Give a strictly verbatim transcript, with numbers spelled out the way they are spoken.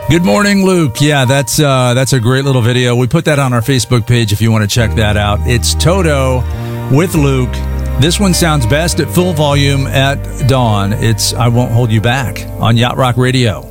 Good morning, Luke. Yeah, that's uh, that's a great little video. We put that on our Facebook page if you want to check that out. It's Toto with Luke. This one sounds best at full volume at dawn. It's I Won't Hold You Back on Yacht Rock Radio.